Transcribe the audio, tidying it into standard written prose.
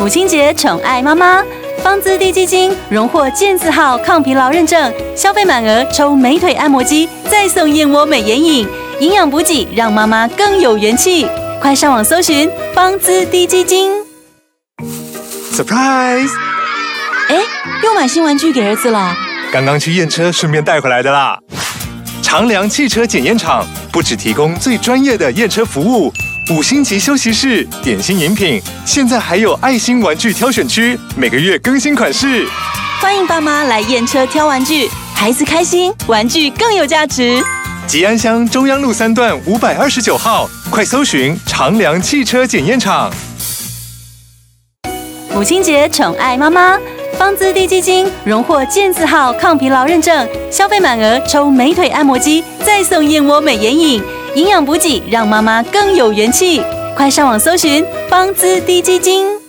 母亲节宠爱妈妈，方姿滴基金荣获健字号抗疲劳认证，消费满额抽美腿按摩机，再送燕窝美颜饮，营养补给让妈妈更有元气。快上网搜寻方姿滴基金。 Surprise！ 又买新玩具给儿子了？ 刚刚去验车，顺便带回来的啦。长良汽车检验厂不只提供最专业的验车服务，5星级休息室、点心饮品，现在还有爱心玩具挑选区，每个月更新款式。 欢迎爸妈来验车挑玩具，孩子开心，玩具更有价值。 吉安乡中央路3段529号，快搜寻长良汽车检验厂。 母亲节宠爱妈妈，方姿滴基金荣获健字号抗疲劳认证，消费满额抽美腿按摩机，再送燕窝美颜饮，营养补给让妈妈更有元气。快上网搜寻方姿滴基金。